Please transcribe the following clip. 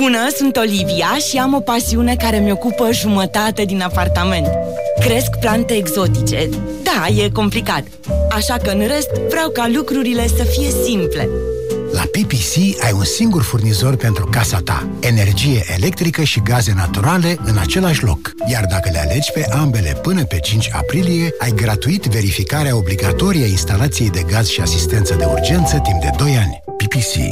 Bună, sunt Olivia și am o pasiune care mi ocupă jumătate din apartament. Cresc plante exotice. Da, e complicat. Așa că în rest vreau ca lucrurile să fie simple. La PPC ai un singur furnizor pentru casa ta. Energie electrică și gaze naturale în același loc. Iar dacă le alegi pe ambele până pe 5 aprilie, ai gratuit verificarea obligatorie a instalației de gaz și asistență de urgență timp de 2 ani. PPC.